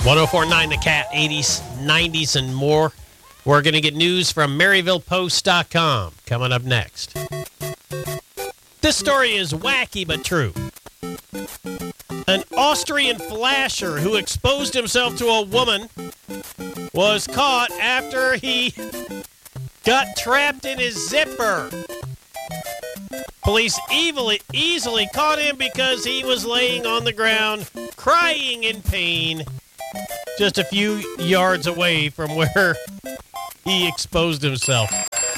1049 The Cat, 80s, 90s, and more. We're going to get news from MaryvillePost.com coming up next. This story is wacky but true. An Austrian flasher who exposed himself to a woman was caught after he got trapped in his zipper. Police easily caught him because he was laying on the ground, crying in pain, just a few yards away from where he exposed himself.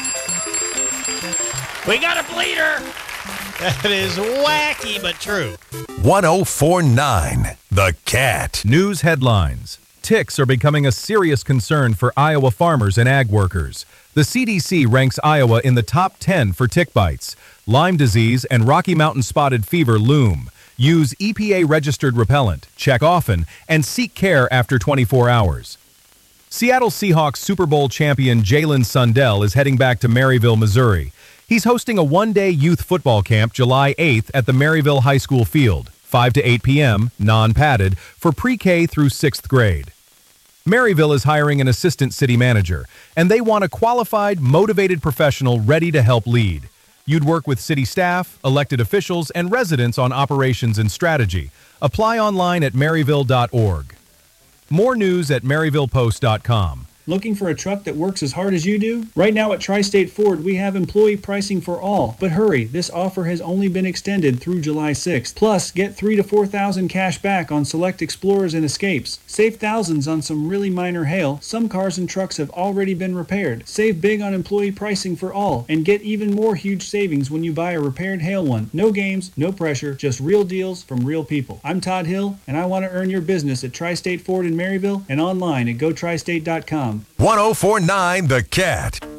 We got a bleeder! That is wacky but true. 1049 The Cat. News headlines. Ticks are becoming a serious concern for Iowa farmers and ag workers. The CDC ranks Iowa in the top 10 for tick bites. Lyme disease and Rocky Mountain spotted fever loom. Use EPA-registered repellent, check often, and seek care after 24 hours. Seattle Seahawks Super Bowl champion Jalen Sundell is heading back to Maryville, Missouri. He's hosting a one-day youth football camp July 8th at the Maryville High School field, 5 to 8 p.m., non-padded, for pre-K through 6th grade. Maryville is hiring an assistant city manager, and they want a qualified, motivated professional ready to help lead. You'd work with city staff, elected officials, and residents on operations and strategy. Apply online at maryville.org. More news at maryvillepost.com. Looking for a truck that works as hard as you do? Right now at Tri-State Ford, we have employee pricing for all. But hurry, this offer has only been extended through July 6th. Plus, get $3,000 to $4,000 cash back on select Explorers and Escapes. Save thousands on some really minor hail. Some cars and trucks have already been repaired. Save big on employee pricing for all. And get even more huge savings when you buy a repaired hail one. No games, no pressure, just real deals from real people. I'm Todd Hill, and I want to earn your business at Tri-State Ford in Maryville and online at gotristate.com. 1049 The Cat.